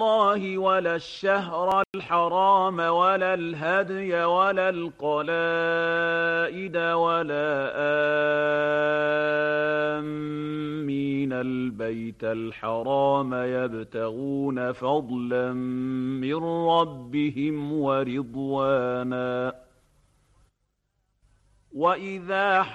الله ولا الشهر الحرام ولا الهدي ولا القلائد ولا آمين البيت الحرام يبتغون فضلا من ربهم ورضوانا وإذا